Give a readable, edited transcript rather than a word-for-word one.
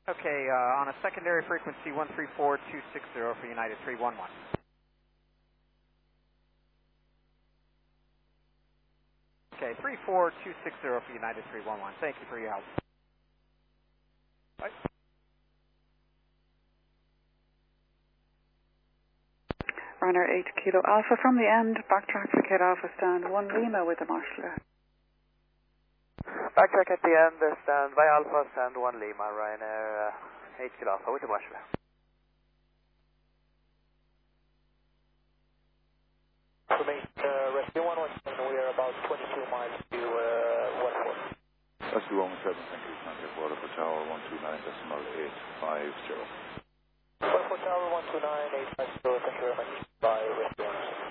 Okay, on a secondary frequency 134260 for United 311. Okay, 34260 for United 311. Thank you for your help. Bye. Runner 8 Kilo Alpha from the end, backtrack for Kilo Alpha, stand 1 Lima with the marshal. Backtrack at the end, stand by Alpha, stand 1 Lima, Ryanair 8 Kilo Alpha with the marshal. Rescue 117, we are about 22 miles to Westport. Rescue 117, thank you. Contact water for Tower 129.850. Westport Tower 129.850.